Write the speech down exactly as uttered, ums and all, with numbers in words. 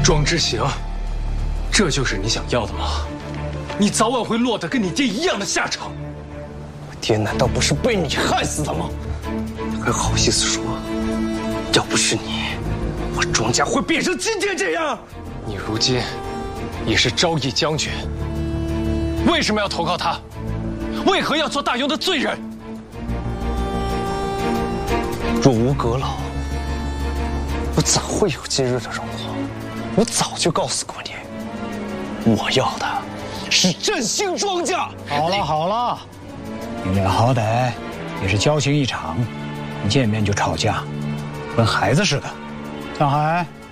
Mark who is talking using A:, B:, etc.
A: 庄之行，这就是你想要的吗？你早晚会落得跟你爹一样的下场。
B: 我爹难道不是被你害死的吗？他还好意思说，要不是你，我庄家会变成今天这样？
A: 你如今也是昭义将军，为什么要投靠他？为何要做大庸的罪人？
B: 若无阁老，我怎会有今日的荣华？我早就告诉过你，我要的是振兴庄稼。
C: 好了好了，你俩好歹也是交情一场，一见面就吵架，跟孩子似的。江海，